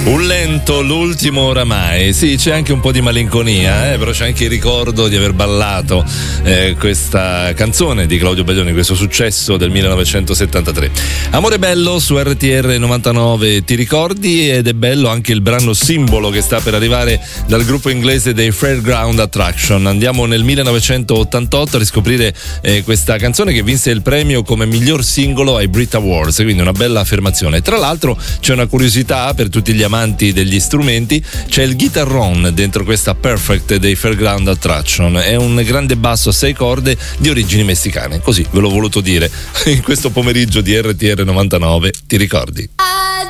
Un lento, l'ultimo oramai. Sì, c'è anche un po' di malinconia, però c'è anche il ricordo di aver ballato questa canzone di Claudio Baglioni, questo successo del 1973. Amore bello su RTR 99, ti ricordi? Ed è bello anche il brano simbolo che sta per arrivare dal gruppo inglese dei Fairground Attraction. Andiamo nel 1988 a riscoprire questa canzone che vinse il premio come miglior singolo ai Brit Awards, quindi una bella affermazione. Tra l'altro c'è una curiosità per tutti gli amanti degli strumenti: c'è il chitarron dentro questa Perfect dei Fairground Attraction, è un grande basso a 6 corde di origini messicane, così ve l'ho voluto dire in questo pomeriggio di RTR 99, ti ricordi? I